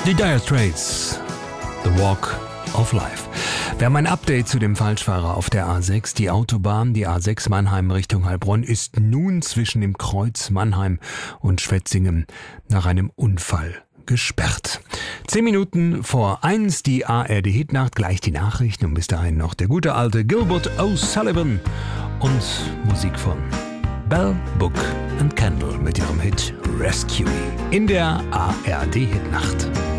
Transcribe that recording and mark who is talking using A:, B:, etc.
A: Die Dire Straits, The Walk of Life. Wir haben ein Update zu dem Falschfahrer auf der A6. Die Autobahn, die A6 Mannheim Richtung Heilbronn, ist nun zwischen dem Kreuz Mannheim und Schwetzingen nach einem Unfall gesperrt. 10 Minuten vor 1, die ARD-Hitnacht, gleich die Nachrichten und bis dahin noch der gute alte Gilbert O'Sullivan und Musik von Bell, Book and Candle mit ihrem Hit Rescue in der ARD-Hitnacht.